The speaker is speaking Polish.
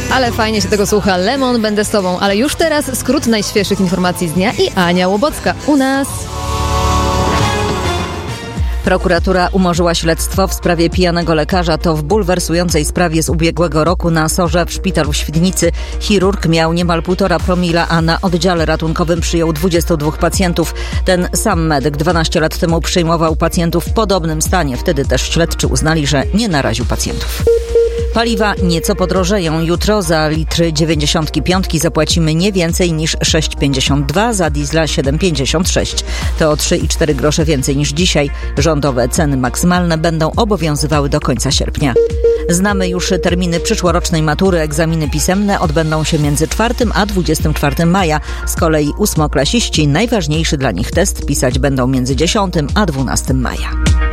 Ale fajnie się tego słucha. Lemon, będę z tobą. Ale już teraz skrót najświeższych informacji z dnia i Ania Łobocka u nas. Prokuratura umorzyła śledztwo w sprawie pijanego lekarza. To w bulwersującej sprawie z ubiegłego roku na SOR-ze w szpitalu w Świdnicy. Chirurg miał niemal 1,5 promila, a na oddziale ratunkowym przyjął 22 pacjentów. Ten sam medyk 12 lat temu przyjmował pacjentów w podobnym stanie. Wtedy też śledczy uznali, że nie naraził pacjentów. Paliwa nieco podrożeją. Jutro za litry 95 zapłacimy nie więcej niż 6,52, za diesla 7,56. To o 3,4 grosze więcej niż dzisiaj. Rządowe ceny maksymalne będą obowiązywały do końca sierpnia. Znamy już terminy przyszłorocznej matury. Egzaminy pisemne odbędą się między 4 a 24 maja. Z kolei ósmoklasiści najważniejszy dla nich test pisać będą między 10 a 12 maja.